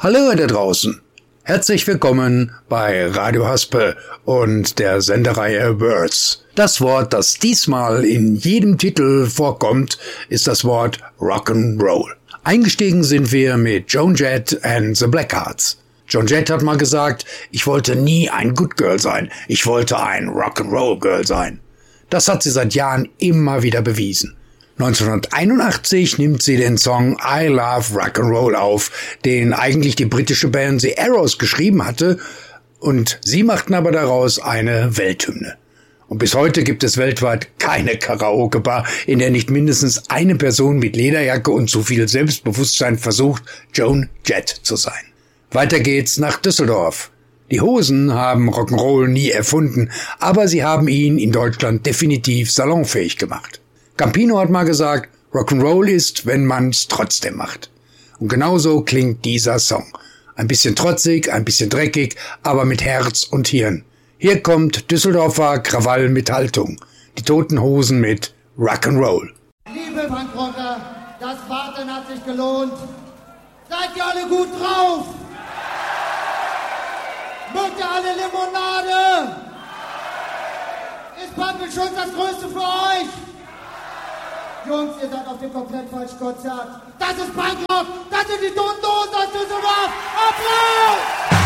Hallo da draußen. Herzlich willkommen bei Radio Haspel und der Sendereihe Words. Das Wort, das diesmal in jedem Titel vorkommt, ist das Wort Rock'n'Roll. Eingestiegen sind wir mit Joan Jett and the Blackhearts. Joan Jett hat mal gesagt, ich wollte nie ein Good Girl sein, ich wollte ein Rock'n'Roll Girl sein. Das hat sie seit Jahren immer wieder bewiesen. 1981 nimmt sie den Song I Love Rock'n'Roll auf, den eigentlich die britische Band The Arrows geschrieben hatte, und sie machten aber daraus eine Welthymne. Und bis heute gibt es weltweit keine Karaoke-Bar, in der nicht mindestens eine Person mit Lederjacke und zu viel Selbstbewusstsein versucht, Joan Jett zu sein. Weiter geht's nach Düsseldorf. Die Hosen haben Rock'n'Roll nie erfunden, aber sie haben ihn in Deutschland definitiv salonfähig gemacht. Campino hat mal gesagt, Rock'n'Roll ist, wenn man's trotzdem macht. Und genauso klingt dieser Song. Ein bisschen trotzig, ein bisschen dreckig, aber mit Herz und Hirn. Hier kommt Düsseldorfer Krawall mit Haltung. Die Toten Hosen mit Rock'n'Roll. Liebe Punkrocker, das Warten hat sich gelohnt. Seid ihr alle gut drauf? Mögt ihr alle Limonade? Ist Punk'n'Schutz das Größte für euch? Jungs, ihr seid auf dem komplett falschen Konzert. Das ist Punkrock, das sind die Toten Hosen aus Düsseldorf. Applaus!